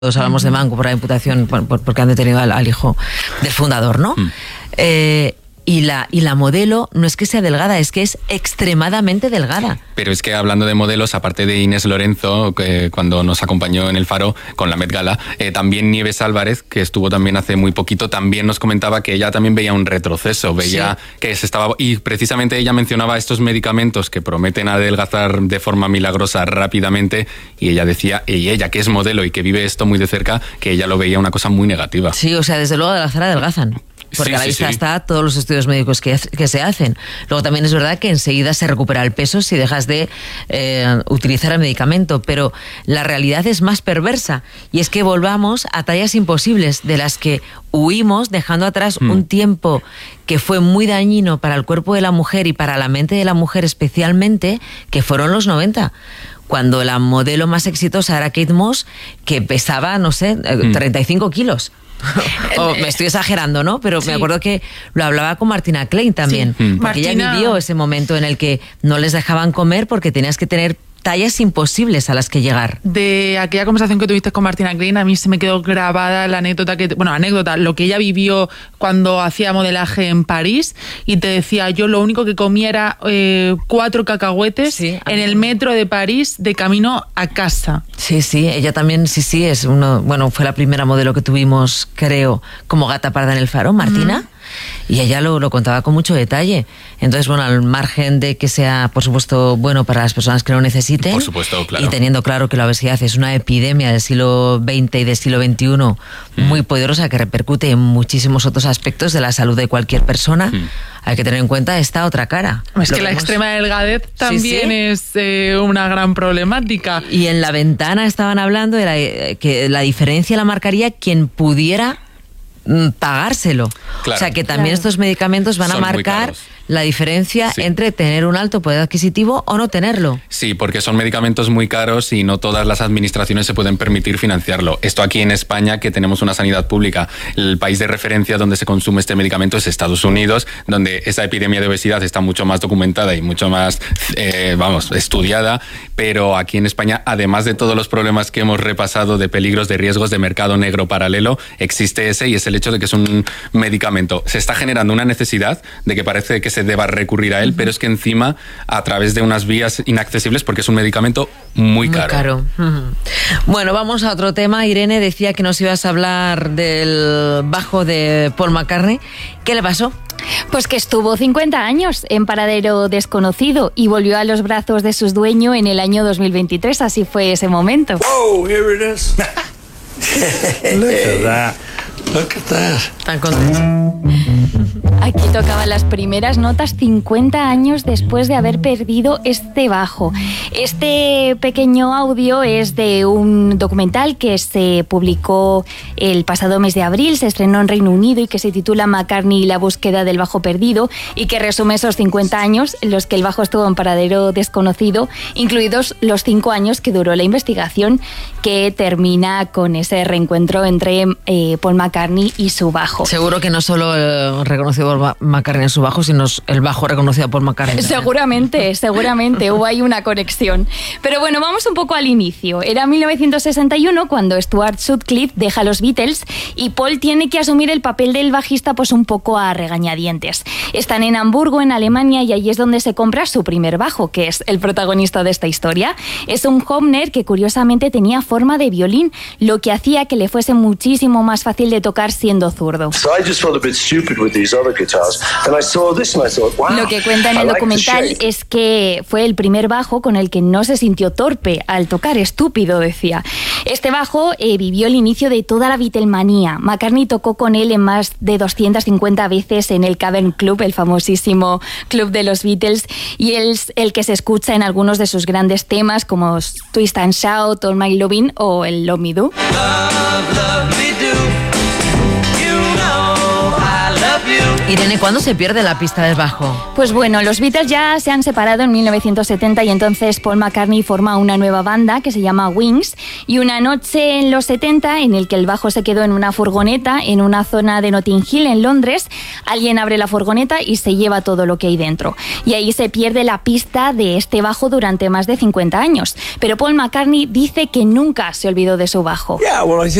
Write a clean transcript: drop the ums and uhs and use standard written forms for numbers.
Todos hablamos de Mango por la imputación, porque han detenido al hijo del fundador, ¿no? Y la modelo no es que sea delgada, es que es extremadamente delgada. Pero es que hablando de modelos, aparte de Inés Lorenzo, que cuando nos acompañó en El Faro con la Met Gala, también Nieves Álvarez, que estuvo también hace muy poquito, también nos comentaba que ella también veía un retroceso, veía que se estaba... Y precisamente ella mencionaba estos medicamentos que prometen adelgazar de forma milagrosa rápidamente, y ella decía, y ella que es modelo y que vive esto muy de cerca, que ella lo veía una cosa muy negativa. Sí, o sea, desde luego adelgazan. Porque a la vista está todos los estudios médicos que se hacen. Luego también es verdad que enseguida se recupera el peso si dejas de utilizar el medicamento, pero la realidad es más perversa, y es que volvamos a tallas imposibles de las que huimos, dejando atrás un tiempo que fue muy dañino para el cuerpo de la mujer y para la mente de la mujer especialmente, que fueron los 90. Cuando la modelo más exitosa era Kate Moss, que pesaba, no sé, 35 kilos. Me estoy exagerando, ¿no? Pero me acuerdo que lo hablaba con Martina Klein también, porque ella vivió ese momento en el que no les dejaban comer porque tenías que tener tallas imposibles a las que llegar. De aquella conversación que tuviste con Martina Klein, a mí se me quedó grabada la anécdota lo que ella vivió cuando hacía modelaje en París, y te decía, yo lo único que comía era 4 cacahuetes en el metro de París de camino a casa. Sí, ella también, es fue la primera modelo que tuvimos, creo, como gata parda en El Faro, Martina. Y ella lo contaba con mucho detalle. Entonces, al margen de que sea, por supuesto, bueno para las personas que lo necesiten, por supuesto, claro, y teniendo claro que la obesidad es una epidemia del siglo XX y del siglo XXI muy poderosa, que repercute en muchísimos otros aspectos de la salud de cualquier persona, hay que tener en cuenta esta otra cara. Es que la extrema delgadez también es una gran problemática. Y en la ventana estaban hablando de que la diferencia la marcaría quien pudiera pagárselo. Claro. O sea que también estos medicamentos van a marcar la diferencia entre tener un alto poder adquisitivo o no tenerlo. Sí, porque son medicamentos muy caros y no todas las administraciones se pueden permitir financiarlo. Esto aquí en España, que tenemos una sanidad pública, el país de referencia donde se consume este medicamento es Estados Unidos, donde esa epidemia de obesidad está mucho más documentada y mucho más, estudiada, pero aquí en España, además de todos los problemas que hemos repasado de peligros, de riesgos, de mercado negro paralelo, existe ese, y es el hecho de que es un medicamento. Se está generando una necesidad de que parece que se deba recurrir a él, pero es que encima a través de unas vías inaccesibles, porque es un medicamento muy caro. Bueno, vamos a otro tema. Irene decía que nos ibas a hablar del bajo de Paul McCartney. ¿Qué le pasó? Pues que estuvo 50 años en paradero desconocido y volvió a los brazos de su dueño en el año 2023. Así fue ese momento. Whoa, here it is. Look at that. Tan contento. Aquí tocaban las primeras notas 50 años después de haber perdido este bajo. Este pequeño audio es de un documental que se publicó el pasado mes de abril, se estrenó en Reino Unido y que se titula McCartney y la búsqueda del bajo perdido, y que resume esos 50 años en los que el bajo estuvo en paradero desconocido, incluidos los 5 años que duró la investigación, que termina con ese reencuentro entre Paul McCartney y su bajo. Seguro que no solo reconoció Paul McCartney en su bajo, sino el bajo reconocido a Paul McCartney. Seguramente hubo ahí una conexión. Pero bueno, vamos un poco al inicio. Era 1961 cuando Stuart Sutcliffe deja los Beatles y Paul tiene que asumir el papel del bajista pues un poco a regañadientes. Están en Hamburgo, en Alemania, y allí es donde se compra su primer bajo, que es el protagonista de esta historia. Es un Hofner que curiosamente tenía forma de violín, lo que hacía que le fuese muchísimo más fácil de tocar siendo zurdo. Lo que cuenta en el documental es que fue el primer bajo con el que no se sintió torpe al tocar, estúpido, decía. Este bajo vivió el inicio de toda la Beatlemanía. McCartney tocó con él en más de 250 veces en el Cavern Club, el famosísimo club de los Beatles, y es el que se escucha en algunos de sus grandes temas como Twist and Shout, All My Lovin' o el Love Me Do. Love, love me do. You know I love you. Irene, ¿cuándo se pierde la pista del bajo? Pues bueno, los Beatles ya se han separado en 1970 y entonces Paul McCartney forma una nueva banda que se llama Wings, y una noche en los 70 en el que el bajo se quedó en una furgoneta en una zona de Notting Hill en Londres, alguien abre la furgoneta y se lleva todo lo que hay dentro. Y ahí se pierde la pista de este bajo durante más de 50 años. Pero Paul McCartney dice que nunca se olvidó de su bajo.